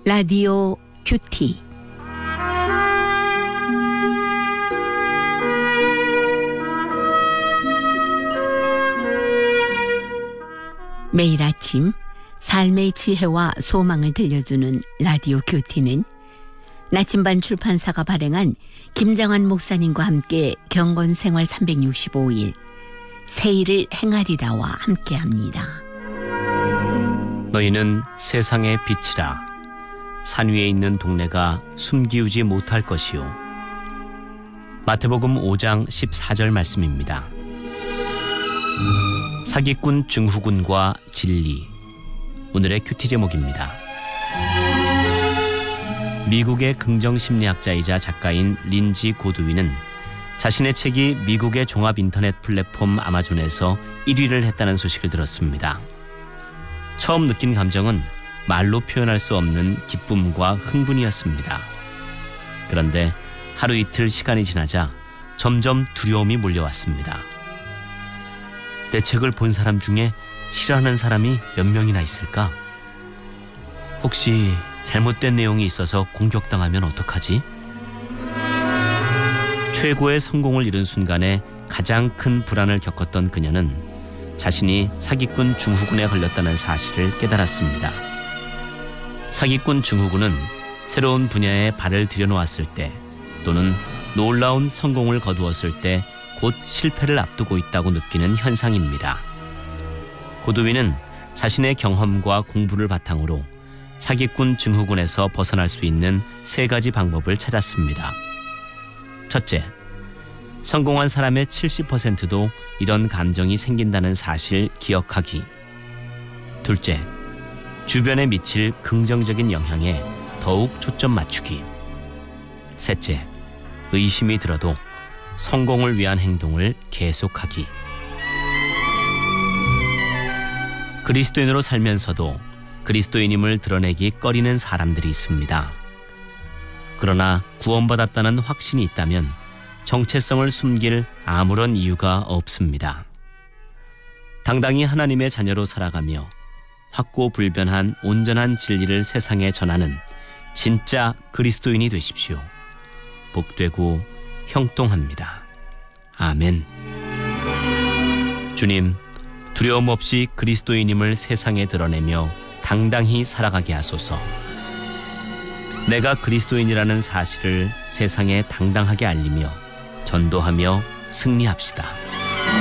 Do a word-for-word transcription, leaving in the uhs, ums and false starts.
라디오 큐티. 매일 아침 삶의 지혜와 소망을 들려주는 라디오 큐티는 나침반 출판사가 발행한 김정환 목사님과 함께 경건생활 삼백육십오 일 새일을 행하리라와 함께합니다. 너희는 세상의 빛이라. 산 위에 있는 동네가 숨기우지 못할 것이요. 마태복음 오 장 십사 절 말씀입니다. 사기꾼 증후군과 진리. 오늘의 큐티 제목입니다. 미국의 긍정심리학자이자 작가인 린지 고드윈은 자신의 책이 미국의 종합 인터넷 플랫폼 아마존에서 일 위를 했다는 소식을 들었습니다. 처음 느낀 감정은 말로 표현할 수 없는 기쁨과 흥분이었습니다. 그런데 하루 이틀 시간이 지나자 점점 두려움이 몰려왔습니다. 내 책을 본 사람 중에 싫어하는 사람이 몇 명이나 있을까? 혹시 잘못된 내용이 있어서 공격당하면 어떡하지? 최고의 성공을 이룬 순간에 가장 큰 불안을 겪었던 그녀는 자신이 사기꾼 증후군에 걸렸다는 사실을 깨달았습니다. 사기꾼 증후군은 새로운 분야에 발을 들여놓았을 때 또는 놀라운 성공을 거두었을 때 곧 실패를 앞두고 있다고 느끼는 현상입니다. 고드윈은 자신의 경험과 공부를 바탕으로 사기꾼 증후군에서 벗어날 수 있는 세 가지 방법을 찾았습니다. 첫째, 성공한 사람의 칠십 퍼센트도 이런 감정이 생긴다는 사실 기억하기. 둘째, 주변에 미칠 긍정적인 영향에 더욱 초점 맞추기. 셋째, 의심이 들어도 성공을 위한 행동을 계속하기. 그리스도인으로 살면서도 그리스도인임을 드러내기 꺼리는 사람들이 있습니다. 그러나 구원받았다는 확신이 있다면 정체성을 숨길 아무런 이유가 없습니다. 당당히 하나님의 자녀로 살아가며 확고불변한 온전한 진리를 세상에 전하는 진짜 그리스도인이 되십시오. 복되고 형통합니다. 아멘. 주님, 두려움 없이 그리스도인임을 세상에 드러내며 당당히 살아가게 하소서. 내가 그리스도인이라는 사실을 세상에 당당하게 알리며 전도하며 승리합시다.